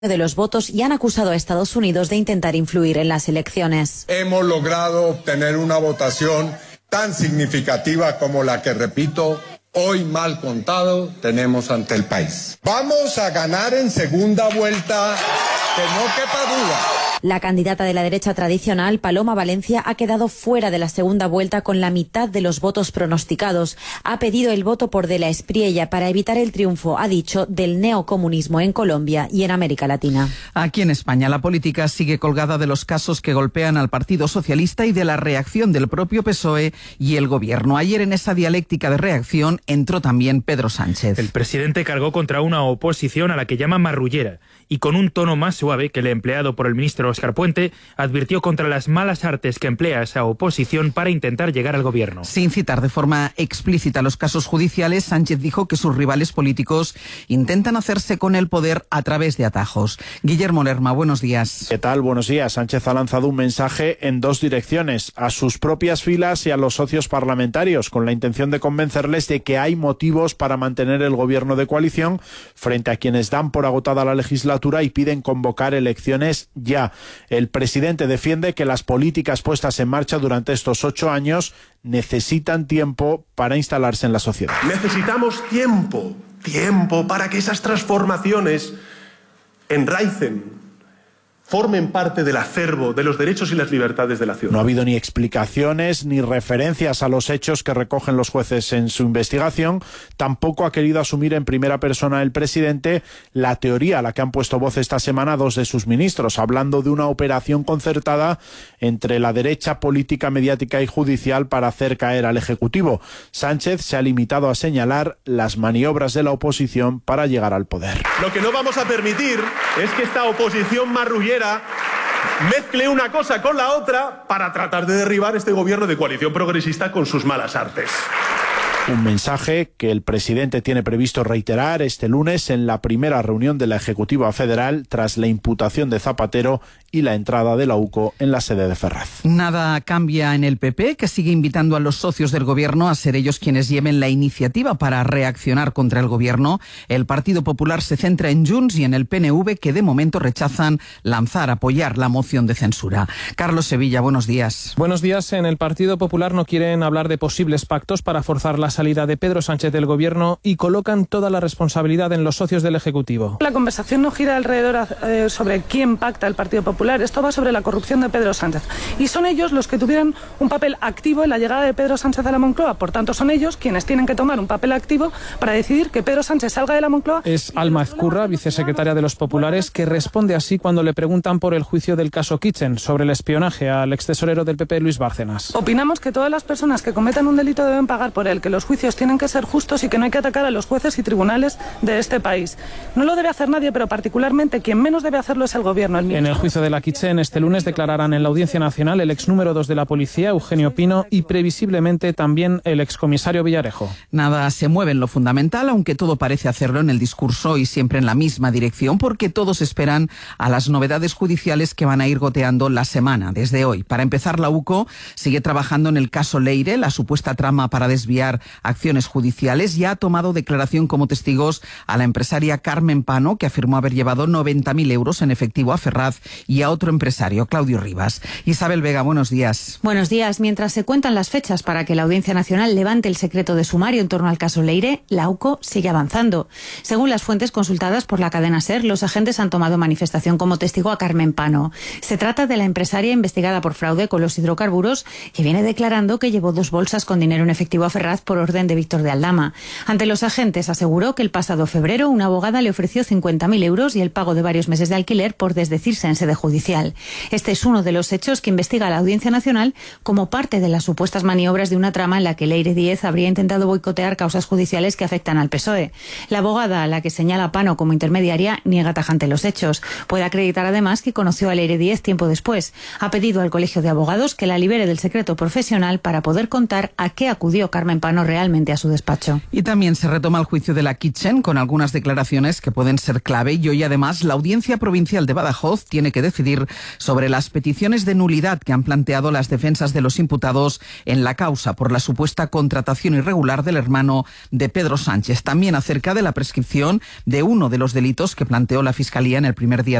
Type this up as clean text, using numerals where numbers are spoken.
de los votos y han acusado a Estados Unidos de intentar influir en las elecciones. Hemos logrado obtener una votación tan significativa como la que, repito, hoy mal contado tenemos ante el país. Vamos a ganar en segunda vuelta, que no quepa duda. La candidata de la derecha tradicional, Paloma Valencia, ha quedado fuera de la segunda vuelta con la mitad de los votos pronosticados. Ha pedido el voto por De la Espriella para evitar el triunfo, ha dicho, del neocomunismo en Colombia y en América Latina. Aquí en España la política sigue colgada de los casos que golpean al Partido Socialista y de la reacción del propio PSOE y el Gobierno. Ayer en esa dialéctica de reacción entró también Pedro Sánchez. El presidente cargó contra una oposición a la que llama marrullera y con un tono más suave que el empleado por el ministro Óscar Puente, advirtió contra las malas artes que emplea esa oposición para intentar llegar al gobierno. Sin citar de forma explícita los casos judiciales, Sánchez dijo que sus rivales políticos intentan hacerse con el poder a través de atajos. Guillermo Lerma, buenos días. ¿Qué tal? Buenos días. Sánchez ha lanzado un mensaje en dos direcciones, a sus propias filas y a los socios parlamentarios, con la intención de convencerles de que hay motivos para mantener el gobierno de coalición frente a quienes dan por agotada la legislatura y piden convocar elecciones ya. El presidente defiende que las políticas puestas en marcha durante estos 8 años necesitan tiempo para instalarse en la sociedad. Necesitamos tiempo para que esas transformaciones enraicen, formen parte del acervo de los derechos y las libertades de la ciudad. No ha habido ni explicaciones ni referencias a los hechos que recogen los jueces en su investigación. Tampoco ha querido asumir en primera persona el presidente la teoría a la que han puesto voz esta semana dos de sus ministros, hablando de una operación concertada entre la derecha política, mediática y judicial para hacer caer al Ejecutivo. Sánchez se ha limitado a señalar las maniobras de la oposición para llegar al poder. Lo que no vamos a permitir es que esta oposición marrullera mezcle una cosa con la otra para tratar de derribar este gobierno de coalición progresista con sus malas artes. Un mensaje que el presidente tiene previsto reiterar este lunes en la primera reunión de la Ejecutiva Federal tras la imputación de Zapatero y la entrada de la UCO en la sede de Ferraz. Nada cambia en el PP, que sigue invitando a los socios del Gobierno a ser ellos quienes lleven la iniciativa para reaccionar contra el Gobierno. El Partido Popular se centra en Junts y en el PNV, que de momento rechazan apoyar la moción de censura. Carlos Sevilla, buenos días. Buenos días. En el Partido Popular no quieren hablar de posibles pactos para forzar la salida de Pedro Sánchez del Gobierno y colocan toda la responsabilidad en los socios del Ejecutivo. La conversación no gira alrededor sobre quién pacta el Partido Popular. Esto va sobre la corrupción de Pedro Sánchez. Y son ellos los que tuvieron un papel activo en la llegada de Pedro Sánchez a la Moncloa. Por tanto, son ellos quienes tienen que tomar un papel activo para decidir que Pedro Sánchez salga de la Moncloa. Es Alma Ezcurra, vicesecretaria de los Populares, que responde así cuando le preguntan por el juicio del caso Kitchen, sobre el espionaje al extesorero del PP, Luis Bárcenas. Opinamos que todas las personas que cometan un delito deben pagar por él, que los juicios tienen que ser justos y que no hay que atacar a los jueces y tribunales de este país. No lo debe hacer nadie, pero particularmente quien menos debe hacerlo es el Gobierno. En el juicio de la Kitchen este lunes declararán en la Audiencia Nacional el ex número 2 de la policía, Eugenio Pino, y previsiblemente también el excomisario Villarejo. Nada se mueve en lo fundamental, aunque todo parece hacerlo en el discurso y siempre en la misma dirección, porque todos esperan a las novedades judiciales que van a ir goteando la semana, desde hoy. Para empezar, la UCO sigue trabajando en el caso Leire, la supuesta trama para desviar acciones judiciales. Ya ha tomado declaración como testigos a la empresaria Carmen Pano, que afirmó haber llevado 90.000 euros en efectivo a Ferraz, y a otro empresario, Claudio Rivas. Isabel Vega, buenos días. Buenos días. Mientras se cuentan las fechas para que la Audiencia Nacional levante el secreto de sumario en torno al caso Leire, la UCO sigue avanzando. Según las fuentes consultadas por la cadena SER, los agentes han tomado manifestación como testigo a Carmen Pano. Se trata de la empresaria investigada por fraude con los hidrocarburos, que viene declarando que llevó 2 bolsas con dinero en efectivo a Ferraz por orden de Víctor de Aldama. Ante los agentes aseguró que el pasado febrero una abogada le ofreció 50.000 euros y el pago de varios meses de alquiler por desdecirse en sede judicial. Este es uno de los hechos que investiga la Audiencia Nacional como parte de las supuestas maniobras de una trama en la que Leire Díez habría intentado boicotear causas judiciales que afectan al PSOE. La abogada, a la que señala Pano como intermediaria, niega tajante los hechos. Puede acreditar además que conoció a Leire Díez tiempo después. Ha pedido al Colegio de Abogados que la libere del secreto profesional para poder contar a qué acudió Carmen Pano realmente a su despacho. Y también se retoma el juicio de la Kitchen con algunas declaraciones que pueden ser clave y hoy además la Audiencia Provincial de Badajoz tiene que decidir sobre las peticiones de nulidad que han planteado las defensas de los imputados en la causa por la supuesta contratación irregular del hermano de Pedro Sánchez. También acerca de la prescripción de uno de los delitos que planteó la Fiscalía en el primer día